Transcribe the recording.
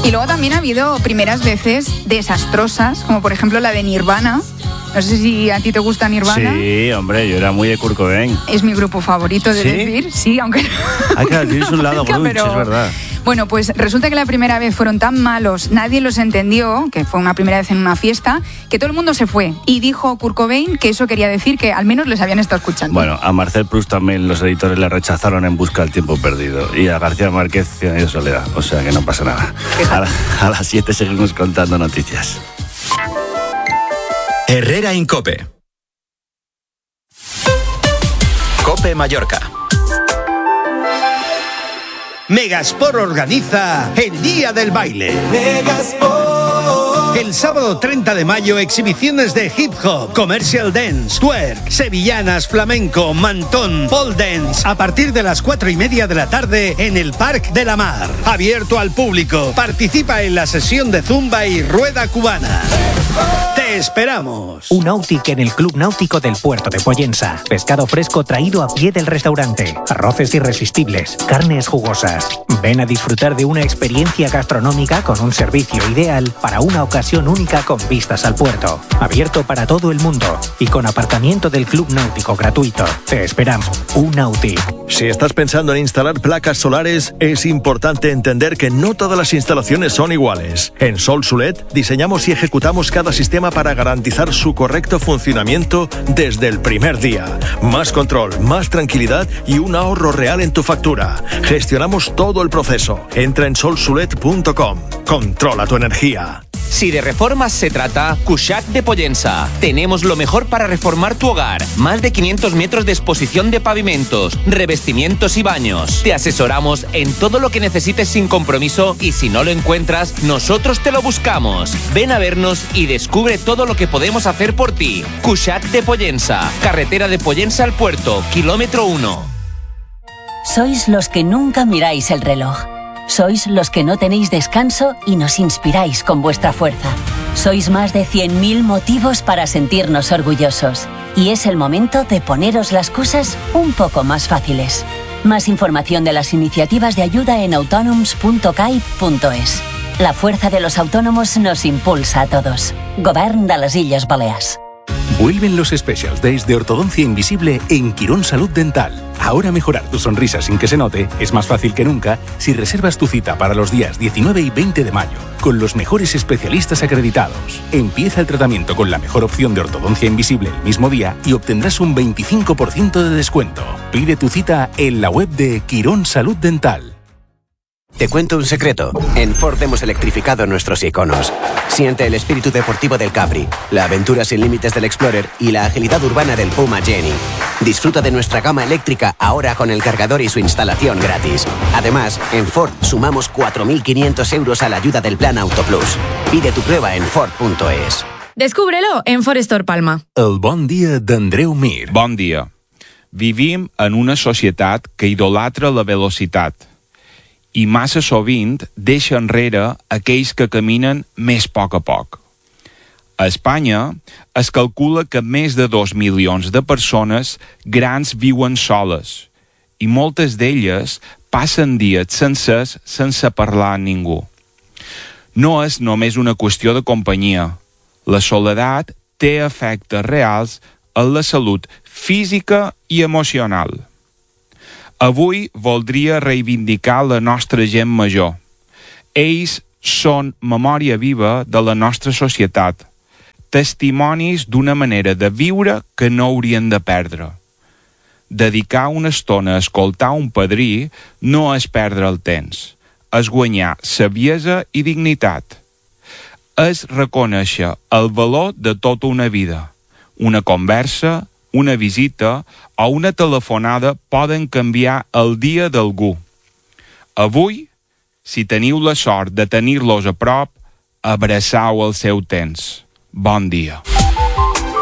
Y luego también ha habido primeras veces desastrosas, como por ejemplo la de Nirvana. No sé si a ti te gusta Nirvana. Sí, hombre, yo era muy de Kurt Cobain. Es mi grupo favorito, de decir. Sí, aunque... Claro, tienes un lado grunge, pero... es verdad. Bueno, pues resulta que la primera vez fueron tan malos, nadie los entendió, que fue una primera vez en una fiesta, que todo el mundo se fue. Y dijo Kurt Cobain que eso quería decir que al menos les habían estado escuchando. Bueno, a Marcel Proust también los editores le rechazaron en Busca del tiempo perdido. Y a García Márquez, Cien años de soledad. O sea que no pasa nada. A las 7 seguimos contando noticias. Herrera Incope. Cope Mallorca. Megasport organiza el Día del Baile. El sábado 30 de mayo, exhibiciones de hip hop, commercial dance, twerk, sevillanas, flamenco, mantón, pole dance, a partir de las 4:30 de la tarde en el Parc de la Mar. Abierto al público. Participa en la sesión de zumba y rueda cubana. ¡Te esperamos! Un náutic en el Club Náutico del Puerto de Pollensa. Pescado fresco traído a pie del restaurante. Arroces irresistibles. Carnes jugosas. Ven a disfrutar de una experiencia gastronómica con un servicio ideal para una ocasión única con vistas al puerto. Abierto para todo el mundo y con aparcamiento del Club Náutico gratuito. Te esperamos. Un náutic. Si estás pensando en instalar placas solares, es importante entender que no todas las instalaciones son iguales. En Sol Solet diseñamos y ejecutamos cada sistema para garantizar su correcto funcionamiento desde el primer día. Más control, más tranquilidad y un ahorro real en tu factura. Gestionamos todo el proceso. Entra en solsolet.com. Controla tu energía. Si de reformas se trata, Cuixart de Pollensa. Tenemos lo mejor para reformar tu hogar. Más de 500 metros de exposición de pavimentos, revestimientos y baños. Te asesoramos en todo lo que necesites sin compromiso y si no lo encuentras, nosotros te lo buscamos. Ven a vernos y descubre todo lo que podemos hacer por ti. Cuixart de Pollensa. Carretera de Pollensa al puerto, kilómetro 1. Sois los que nunca miráis el reloj. Sois los que no tenéis descanso y nos inspiráis con vuestra fuerza. Sois más de 100.000 motivos para sentirnos orgullosos. Y es el momento de poneros las cosas un poco más fáciles. Más información de las iniciativas de ayuda en autonoms.cai.es. La fuerza de los autónomos nos impulsa a todos. Govern de les Illes Balears. Vuelven los Special Days de Ortodoncia Invisible en Quirón Salud Dental. Ahora mejorar tu sonrisa sin que se note es más fácil que nunca si reservas tu cita para los días 19 y 20 de mayo con los mejores especialistas acreditados. Empieza el tratamiento con la mejor opción de ortodoncia invisible el mismo día y obtendrás un 25% de descuento. Pide tu cita en la web de Quirón Salud Dental. Te cuento un secreto. En Ford hemos electrificado nuestros iconos. Siente el espíritu deportivo del Capri, la aventura sin límites del Explorer y la agilidad urbana del Puma Jenny. Disfruta de nuestra gama eléctrica ahora con el cargador y su instalación gratis. Además, en Ford sumamos 4.500 euros a la ayuda del Plan Auto Plus. Pide tu prueba en Ford.es. Descúbrelo en Ford Store Palma. El bon dia d'Andreu Mir. Bon dia. Vivim en una societat que idolatra la velocitat i massa sovint deixa enrere aquells que caminen més poc a poc. A Espanya es calcula que més de 2 milions de persones grans viuen soles i moltes d'elles passen dies sencers sense parlar amb ningú. No és només una qüestió de companyia. La soledat té efectes reals en la salut física i emocional. Avui voldria reivindicar la nostra gent major. Ells són memòria viva de la nostra societat, testimonis d'una manera de viure que no haurien de perdre. Dedicar una estona a escoltar un padrí no és perdre el temps, és guanyar saviesa i dignitat. És reconèixer el valor de tota una vida. Una conversa, una visita o una telefonada poden canviar el dia d'algú. Avui, si teniu la sort de tenir-los a prop, abraçau el seu temps. Bon dia.